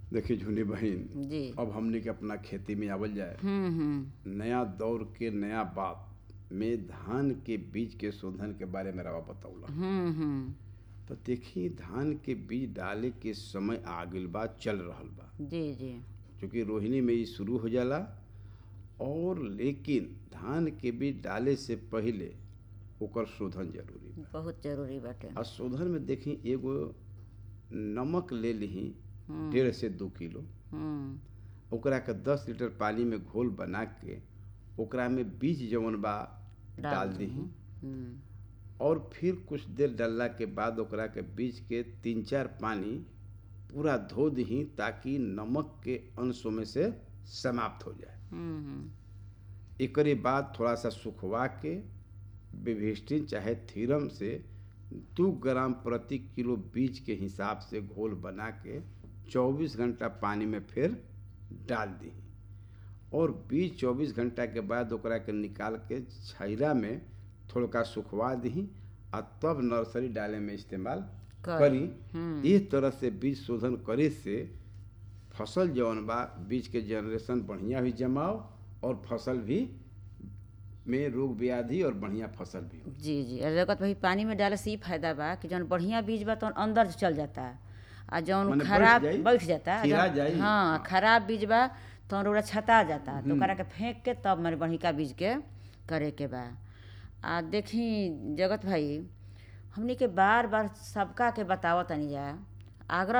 देखिए झुनी बहन, जी। अब हमने के अपना खेती में आवल जाए। हम्म। नया दौर के नया बात में धान के बीज के शोधन के बारे में रवा बतौला। हम्म। तो देखी धान के बीज डाले के समय आ गइल बा, चल रहल बा। जी जी। क्योंकि रोहिणी में ही शुरू हो जाला। और लेकिन धान के बीज डाले से पहिले ओकर शोधन जरूरी बा। बहुत जरूरी बाटे। और शोधन में देखी एगो नमक ले ली हम्म 1.5 से 2 किलो। हम्म। ओकरा के 10 लीटर पानी में घोल बना के ओकरा में बीज जवन बा डाल दही। हम्म। और फिर कुछ देर डालला के बाद ओकरा के बीज के 3-4 पानी पूरा धो दही, ताकि नमक के अंशों में से समाप्त हो जाए। हम्म। एकरे बाद थोड़ा सा सुखवा के विभिस्टिन चाहे थीरम से 2 ग्राम प्रति किलो बीज के हिसाब से घोल बना के 24 घंटा पानी में फिर डाल दी। और बीज 24 घंटा के बाद ओकरा के निकाल के छायरा में थोड़ा सुखवा दी, और तब नर्सरी डाले में इस्तेमाल करी। इस तरह से बीज शोधन करे से फसल जौन बा बीज के जनरेशन बढ़िया भी जमाओ, और फसल भी में रोग व्याधि और बढ़िया फसल भी हो। जी जी। अगर भाई पानी में डाले से ई फायदा बा कि जौन बढ़िया बीज बा तो अंदर चल जाता है, और जौन खराब बैठ जाता है। हाँ, खराब बीज बा तो रोड़ा छता जाता है, तो ओकरा के फेंक के तब मैंने बढ़िया बीज के करे के बा। आ देखी जगत भाई, हमनी के बार बार सबका के बतावत तनी जा, आग्रह